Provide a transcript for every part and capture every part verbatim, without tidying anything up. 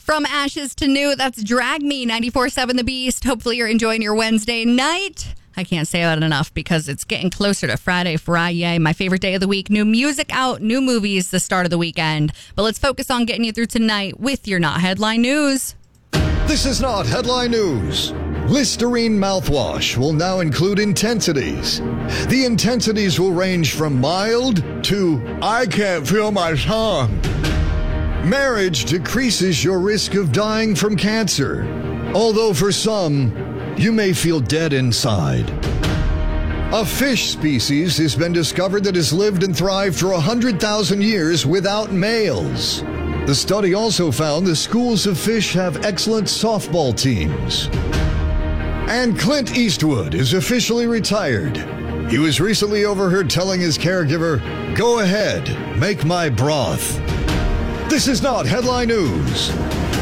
From ashes to new, that's Drag Me, ninety-four point seven The Beast. Hopefully you're enjoying your Wednesday night. I can't say that enough because it's getting closer to Friday, Friday, my favorite day of the week. New music out, new movies, the start of the weekend. But let's focus on getting you through tonight with your Not Headline News. This is Not Headline News. Listerine mouthwash will now include intensities. The intensities will range from mild to I can't feel my tongue. Marriage decreases your risk of dying from cancer, although for some, you may feel dead inside. A fish species has been discovered that has lived and thrived for one hundred thousand years without males. The study also found the schools of fish have excellent softball teams. And Clint Eastwood is officially retired. He was recently overheard telling his caregiver, "Go ahead, make my broth." This is Not Headline News.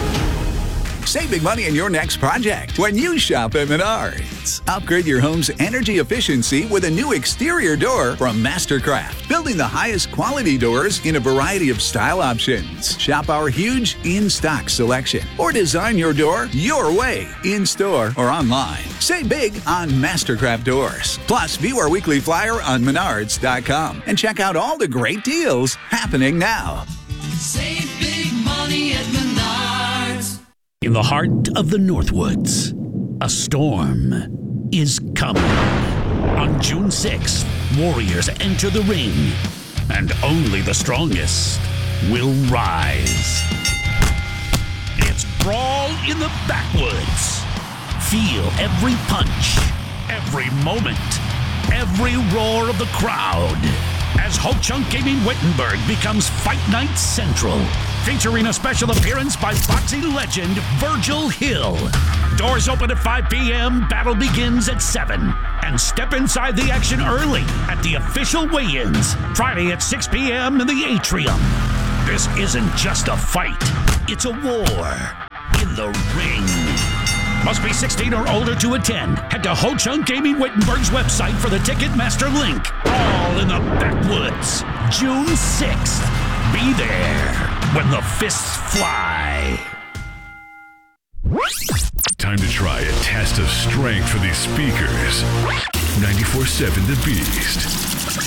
Save big money in your next project when you shop at Menards. Upgrade your home's energy efficiency with a new exterior door from Mastercraft, building the highest quality doors in a variety of style options. Shop our huge in-stock selection or design your door your way, in-store or online. Save big on Mastercraft doors. Plus, view our weekly flyer on menards dot com and check out all the great deals happening now. Save big money at Menards. In the heart of the Northwoods, a storm is coming. On June sixth, warriors enter the ring, and only the strongest will rise. It's Brawl in the Backwoods. Feel every punch, every moment, every roar of the crowd as Ho-Chunk Gaming Wittenberg becomes Fight Night Central, featuring a special appearance by boxing legend Virgil Hill. Doors open at five p.m., battle begins at seven. And step inside the action early at the official weigh-ins, Friday at six p.m. in the Atrium. This isn't just a fight, it's a war in the ring. Must be sixteen or older to attend. Head to Ho-Chunk Gaming Wittenberg's website for the Ticketmaster link. All in the Backwoods, June sixth. Be there when the fists fly. Time to try a test of strength for these speakers. ninety-four point seven The Beast.